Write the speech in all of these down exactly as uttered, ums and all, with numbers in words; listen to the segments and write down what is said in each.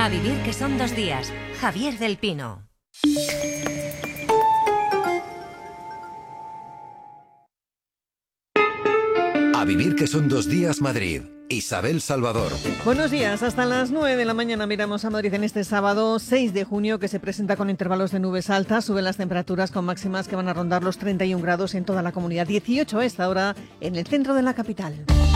A vivir que son dos días. Javier del Pino. A vivir que son dos días Madrid. Isabel Salvador. Buenos días, hasta las nueve de la mañana miramos a Madrid en este sábado seis de junio, que se presenta con intervalos de nubes altas. Suben las temperaturas con máximas que van a rondar los treinta y un grados en toda la comunidad, dieciocho a esta hora en el centro de la capital.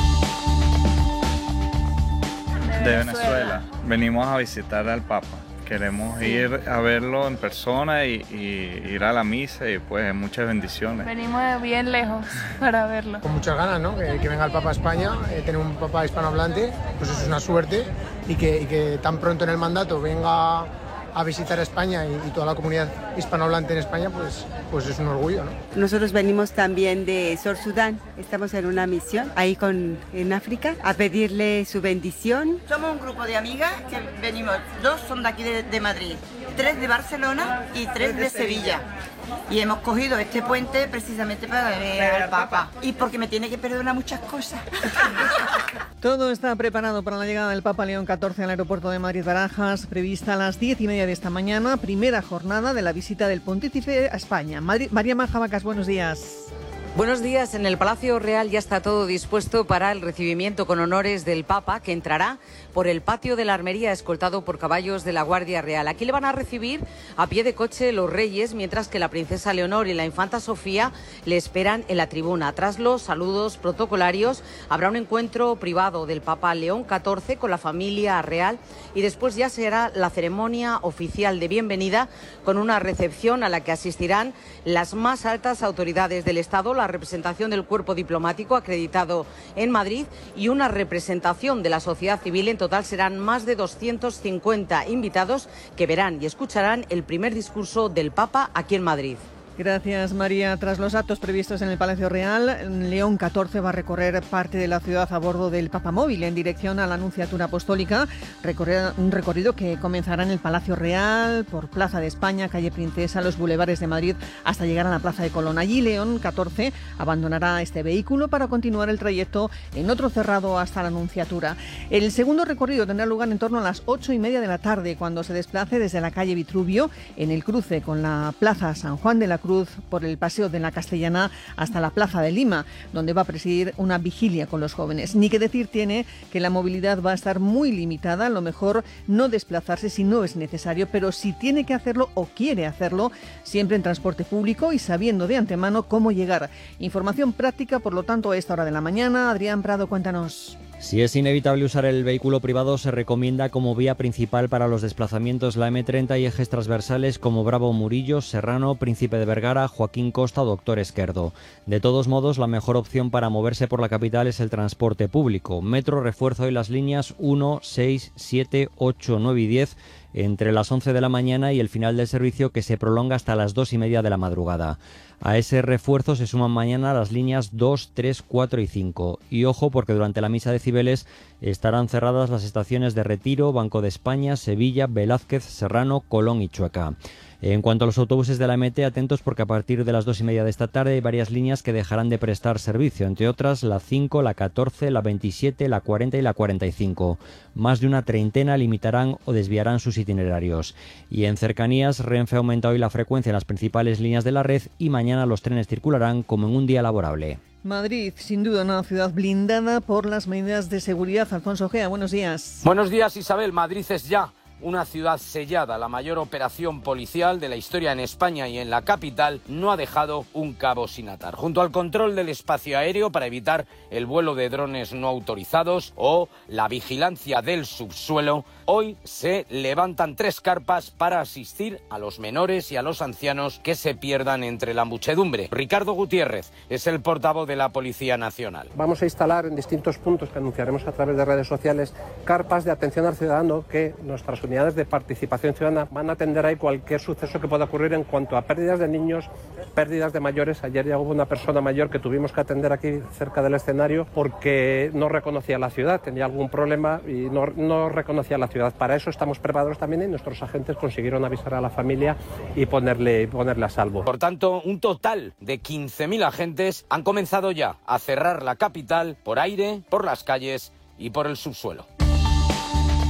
De Venezuela. Venimos a visitar al Papa. Queremos sí. ir a verlo en persona y, y ir a la misa y pues muchas bendiciones. Venimos de bien lejos para verlo. Con muchas ganas, ¿no? Que, que venga el Papa a España, eh, tener un Papa hispanohablante, pues eso es una suerte, y que, y que tan pronto en el mandato venga a visitar a España y, y toda la comunidad hispanohablante en España, pues, pues es un orgullo, ¿no? Nosotros venimos también de Sur Sudán, estamos en una misión ahí con, en África, a pedirle su bendición. Somos un grupo de amigas que venimos, dos son de aquí de, de Madrid, tres de Barcelona y tres de Sevilla. Y hemos cogido este puente precisamente para ver al Papa. Y porque me tiene que perdonar muchas cosas. Todo está preparado para la llegada del Papa León catorce al aeropuerto de Madrid-Barajas, prevista a las diez y media de esta mañana, primera jornada de la visita del Pontífice a España. Madrid, María Majabacas, buenos días. Buenos días. En el Palacio Real ya está todo dispuesto para el recibimiento con honores del Papa, que entrará por el patio de la Armería, escoltado por caballos de la Guardia Real. Aquí le van a recibir a pie de coche los reyes, mientras que la princesa Leonor y la infanta Sofía le esperan en la tribuna. Tras los saludos protocolarios, habrá un encuentro privado del Papa León catorce con la familia real y después ya será la ceremonia oficial de bienvenida con una recepción a la que asistirán las más altas autoridades del Estado, la representación del cuerpo diplomático acreditado en Madrid y una representación de la sociedad civil. En total serán más de doscientos cincuenta invitados que verán y escucharán el primer discurso del Papa aquí en Madrid. Gracias, María. Tras los actos previstos en el Palacio Real, León catorce va a recorrer parte de la ciudad a bordo del Papamóvil en dirección a la Anunciatura Apostólica, recorrer un recorrido que comenzará en el Palacio Real, por Plaza de España, Calle Princesa, los bulevares de Madrid, hasta llegar a la Plaza de Colón. Allí León catorce abandonará este vehículo para continuar el trayecto en otro cerrado hasta la Anunciatura. El segundo recorrido tendrá lugar en torno a las ocho y media de la tarde, cuando se desplace desde la calle Vitruvio, en el cruce con la Plaza San Juan de la Cruz, por el Paseo de la Castellana hasta la Plaza de Lima, donde va a presidir una vigilia con los jóvenes. Ni que decir tiene que la movilidad va a estar muy limitada, a lo mejor no desplazarse si no es necesario, pero si tiene que hacerlo o quiere hacerlo, siempre en transporte público y sabiendo de antemano cómo llegar. Información práctica, por lo tanto, a esta hora de la mañana. Adrián Prado, cuéntanos. Si es inevitable usar el vehículo privado, se recomienda como vía principal para los desplazamientos la eme treinta y ejes transversales como Bravo Murillo, Serrano, Príncipe de Vergara, Joaquín Costa o Doctor Esquerdo. De todos modos, la mejor opción para moverse por la capital es el transporte público. Metro refuerza hoy las líneas uno, seis, siete, ocho, nueve y diez entre las once de la mañana y el final del servicio, que se prolonga hasta las dos y media de la madrugada. A ese refuerzo se suman mañana las líneas dos, tres, cuatro y cinco. Y ojo, porque durante la misa de Cibeles estarán cerradas las estaciones de Retiro, Banco de España, Sevilla, Velázquez, Serrano, Colón y Chueca. En cuanto a los autobuses de la eme te, atentos porque a partir de las dos y media de esta tarde hay varias líneas que dejarán de prestar servicio, entre otras la cinco, la catorce, la veintisiete, la cuarenta y la cuarenta y cinco. Más de una treintena limitarán o desviarán sus itinerarios. Y en cercanías, Renfe aumenta hoy la frecuencia en las principales líneas de la red y mañana los trenes circularán como en un día laborable. Madrid, sin duda una ciudad blindada por las medidas de seguridad. Alfonso Gea, buenos días. Buenos días, Isabel. Madrid es ya una ciudad sellada. La mayor operación policial de la historia en España y en la capital no ha dejado un cabo sin atar. Junto al control del espacio aéreo para evitar el vuelo de drones no autorizados o la vigilancia del subsuelo, hoy se levantan tres carpas para asistir a los menores y a los ancianos que se pierdan entre la muchedumbre. Ricardo Gutiérrez es el portavoz de la Policía Nacional. Vamos a instalar en distintos puntos que anunciaremos a través de redes sociales carpas de atención al ciudadano que nuestras unidades de participación ciudadana van a atender ahí cualquier suceso que pueda ocurrir en cuanto a pérdidas de niños, pérdidas de mayores. Ayer ya hubo una persona mayor que tuvimos que atender aquí cerca del escenario porque no reconocía la ciudad, tenía algún problema y no, no reconocía la ciudad. Para eso estamos preparados también y nuestros agentes consiguieron avisar a la familia y ponerle, ponerle a salvo. Por tanto, un total de quince mil agentes han comenzado ya a cerrar la capital por aire, por las calles y por el subsuelo.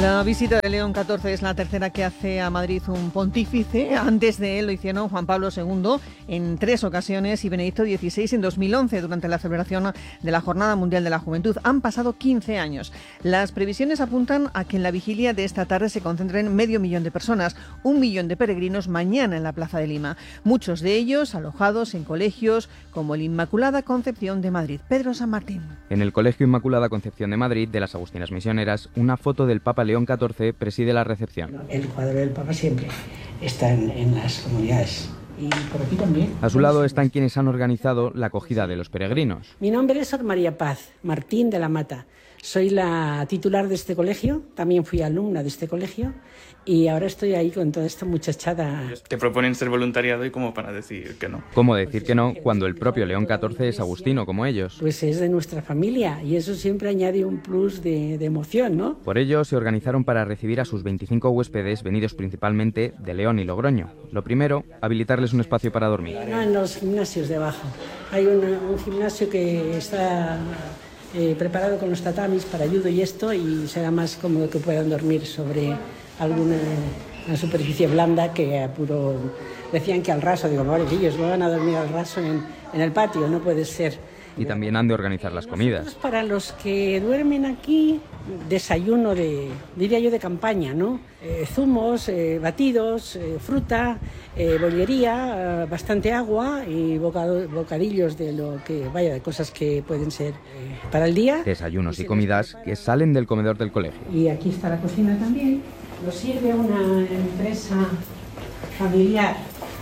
La visita de León catorce es la tercera que hace a Madrid un pontífice. Antes de él lo hicieron Juan Pablo segundo en tres ocasiones y Benedicto dieciséis en dos mil once durante la celebración de la Jornada Mundial de la Juventud. Han pasado quince años. Las previsiones apuntan a que en la vigilia de esta tarde se concentren medio millón de personas, un millón de peregrinos mañana en la Plaza de Lima. Muchos de ellos alojados en colegios como el Inmaculada Concepción de Madrid. Pedro San Martín. En el Colegio Inmaculada Concepción de Madrid de las Agustinas Misioneras, una foto del Papa León catorce preside la recepción. El cuadro del Papa siempre está en, en las comunidades y por aquí también. A su lado están quienes han organizado la acogida de los peregrinos. Mi nombre es Sor María Paz Martín de la Mata. Soy la titular de este colegio, también fui alumna de este colegio y ahora estoy ahí con toda esta muchachada. Te proponen ser voluntariado y como para decir que no. ¿Cómo decir que no cuando el propio León catorce es agustino como ellos? Pues es de nuestra familia y eso siempre añade un plus de, de emoción, ¿no? Por ello se organizaron para recibir a sus veinticinco huéspedes venidos principalmente de León y Logroño. Lo primero, habilitarles un espacio para dormir. No, en los gimnasios de abajo. Hay un, un gimnasio que está eh, preparado con los tatamis para judo y esto y será más cómodo que puedan dormir sobre alguna una superficie blanda que a puro... Decían que al raso, digo, pobrecillos, no van a dormir al raso en, en el patio, no puede ser. Y también han de organizar las comidas. Para los que duermen aquí, desayuno de, diría yo, de campaña, ¿no? Eh, zumos, eh, batidos, eh, fruta, eh, bollería, eh, bastante agua y bocado, bocadillos de lo que, vaya, de cosas que pueden ser eh, para el día. Desayunos y comidas que salen del comedor del colegio. Y aquí está la cocina también. Lo sirve una empresa familiar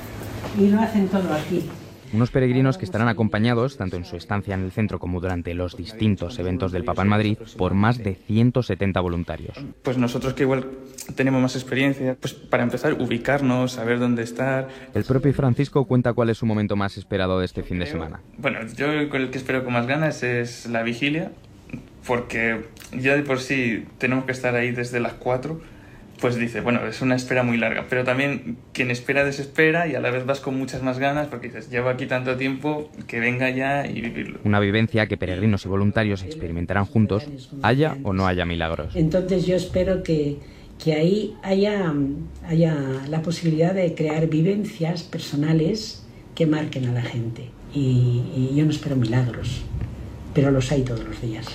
y lo hacen todo aquí. Unos peregrinos que estarán acompañados, tanto en su estancia en el centro como durante los distintos eventos del Papa en Madrid, por más de ciento setenta voluntarios. Pues nosotros que igual tenemos más experiencia, pues para empezar, ubicarnos, saber dónde estar. El propio Francisco cuenta cuál es su momento más esperado de este fin de semana. Bueno, yo con el que espero con más ganas es la vigilia, porque ya de por sí tenemos que estar ahí desde las cuatro. Pues dice, bueno, es una espera muy larga, pero también quien espera desespera y a la vez vas con muchas más ganas porque dices, llevo aquí tanto tiempo que venga ya y vivirlo. Una vivencia que peregrinos y voluntarios experimentarán juntos, haya o no haya milagros. Entonces yo espero que, que ahí haya, haya la posibilidad de crear vivencias personales que marquen a la gente. Y, y yo no espero milagros, pero los hay todos los días.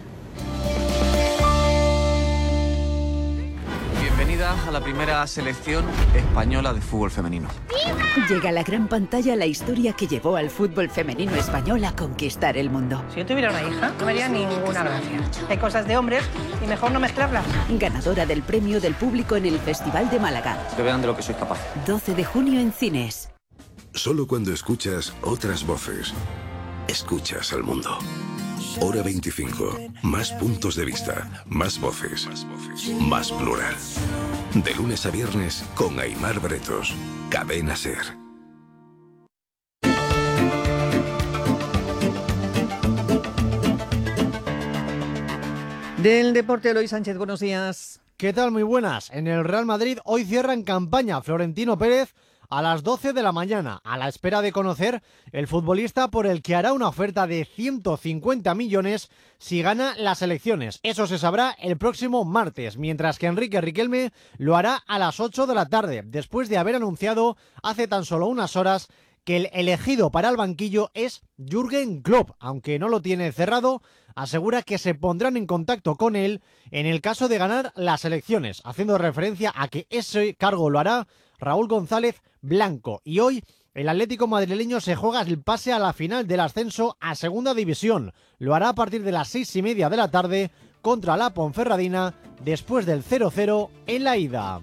A la primera selección española de fútbol femenino. Llega a la gran pantalla la historia que llevó al fútbol femenino español a conquistar el mundo. Si yo tuviera una hija, no me haría ninguna gracia. Hay cosas de hombres y mejor no mezclarlas. Ganadora del premio del público en el Festival de Málaga. Que vean de lo que soy capaz. doce de junio en cines. Solo cuando escuchas otras voces, escuchas al mundo. Hora veinticinco. Más puntos de vista, más voces, más plural. De lunes a viernes con Aimar Bretos. Cadena SER. Del deporte, Eloy Sánchez, buenos días. ¿Qué tal? Muy buenas. En el Real Madrid hoy cierran campaña Florentino Pérez a las doce de la mañana, a la espera de conocer el futbolista por el que hará una oferta de ciento cincuenta millones si gana las elecciones. Eso se sabrá el próximo martes, mientras que Enrique Riquelme lo hará a las ocho de la tarde, después de haber anunciado hace tan solo unas horas que el elegido para el banquillo es Jürgen Klopp, aunque no lo tiene cerrado. Asegura que se pondrán en contacto con él en el caso de ganar las elecciones, haciendo referencia a que ese cargo lo hará Raúl González Blanco. Y hoy el Atlético madrileño se juega el pase a la final del ascenso a Segunda División. Lo hará a partir de las seis y media de la tarde contra la Ponferradina, después del cero cero en la ida.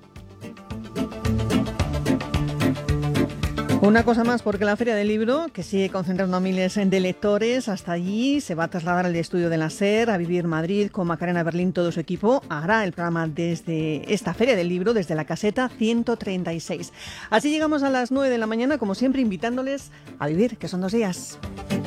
Una cosa más, porque la Feria del Libro, que sigue concentrando a miles de lectores, hasta allí se va a trasladar al estudio de la SER, a Vivir Madrid, con Macarena Berlín, todo su equipo. Hará el programa desde esta Feria del Libro, desde la caseta ciento treinta y seis. Así llegamos a las nueve de la mañana, como siempre, invitándoles a vivir, que son dos días.